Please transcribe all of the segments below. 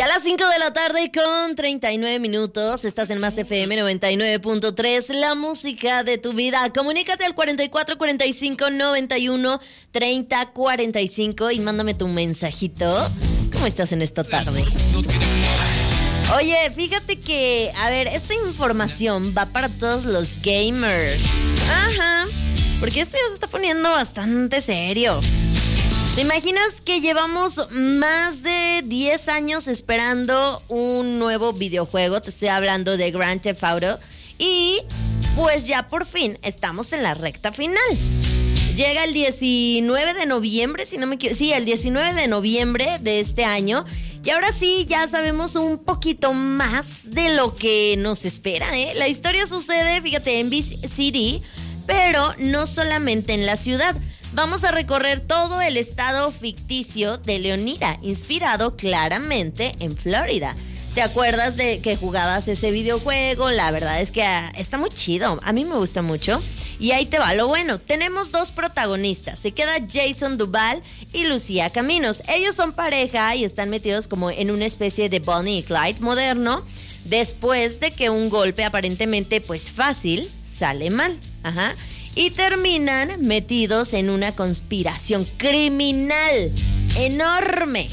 Ya a las 5 de la tarde con 39 minutos, estás en Más FM 99.3, la música de tu vida. Comunícate al 44 45 91 30 45 y mándame tu mensajito. ¿Cómo estás en esta tarde? Oye, fíjate que, a ver, esta información va para todos los gamers. Ajá, porque esto ya se está poniendo bastante serio. ¿Te imaginas que llevamos más de 10 años esperando un nuevo videojuego? Te estoy hablando de Grand Theft Auto. Y pues ya por fin estamos en la recta final. Llega el 19 de noviembre, si no me equivoco. Sí, el 19 de noviembre de este año. Y ahora sí, ya sabemos un poquito más de lo que nos espera, ¿eh? La historia sucede, fíjate, en Vice City, pero no solamente en la ciudad. Vamos a recorrer todo el estado ficticio de Leonida, inspirado claramente en Florida. ¿Te acuerdas de que jugabas ese videojuego? La verdad es que está muy chido. A mí me gusta mucho. Y ahí te va lo bueno. Tenemos dos protagonistas. Se queda Jason Duval y Lucía Caminos. Ellos son pareja y están metidos como en una especie de Bonnie y Clyde moderno. Después de que un golpe aparentemente pues fácil sale mal. Ajá. Y terminan metidos en una conspiración criminal enorme.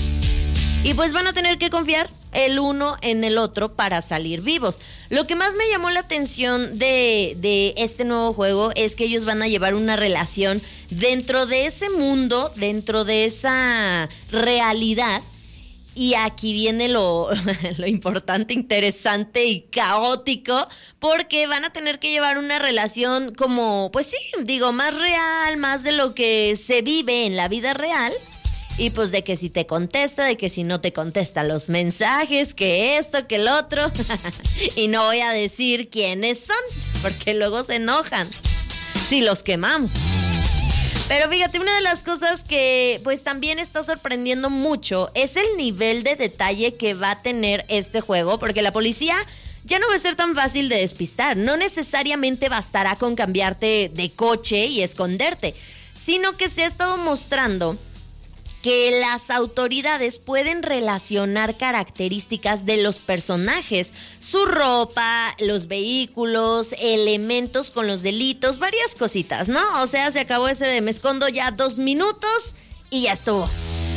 Y pues van a tener que confiar el uno en el otro para salir vivos. Lo que más me llamó la atención de este nuevo juego es que ellos van a llevar una relación dentro de ese mundo, dentro de esa realidad. Y aquí viene lo importante, interesante y caótico, porque van a tener que llevar una relación como, pues sí, digo, más real, más de lo que se vive en la vida real. Y pues de que si te contesta, de que si no te contesta los mensajes, que esto, que el otro. Y no voy a decir quiénes son, porque luego se enojan si los quemamos. Pero fíjate, una de las cosas que pues también está sorprendiendo mucho es el nivel de detalle que va a tener este juego, porque la policía ya no va a ser tan fácil de despistar. No necesariamente bastará con cambiarte de coche y esconderte, sino que se ha estado mostrando que las autoridades pueden relacionar características de los personajes, su ropa, los vehículos, elementos con los delitos, varias cositas, ¿no? O sea, se acabó ese de me escondo ya 2 minutos y ya estuvo.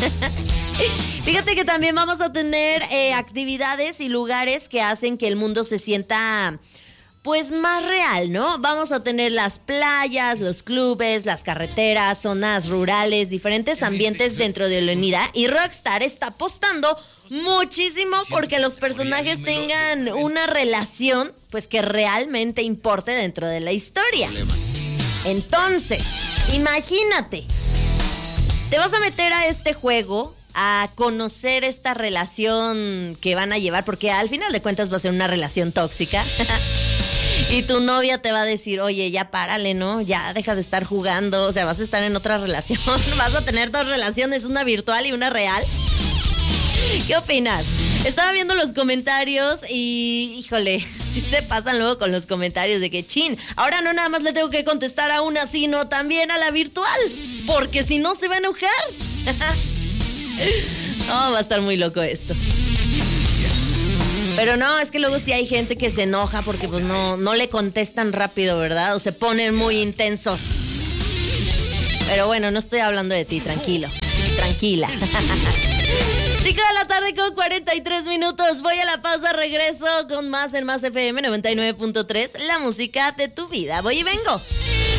Fíjate que también vamos a tener actividades y lugares que hacen que el mundo se sienta pues más real, ¿no? Vamos a tener las playas, los clubes, las carreteras, zonas rurales, diferentes ambientes dentro de Leonida. Y Rockstar está apostando muchísimo porque los personajes tengan una relación, pues que realmente importe dentro de la historia. Entonces, imagínate, te vas a meter a este juego a conocer esta relación que van a llevar, porque al final de cuentas va a ser una relación tóxica. Y tu novia te va a decir, oye, ya párale, ¿no? Ya deja de estar jugando, o sea, vas a estar en otra relación. Vas a tener 2 relaciones, una virtual y una real. ¿Qué opinas? Estaba viendo los comentarios y, híjole, sí se pasan luego con los comentarios de que, chin, ahora no nada más le tengo que contestar a una, sino también a la virtual, porque si no se va a enojar. Oh, va a estar muy loco esto. Pero no, es que luego sí hay gente que se enoja porque pues no le contestan rápido, ¿verdad? O se ponen muy intensos. Pero bueno, no estoy hablando de ti, tranquilo, tranquila. 5 de la tarde con 43 minutos. Voy a la pausa, regreso con más en Más FM 99.3, la música de tu vida. Voy y vengo.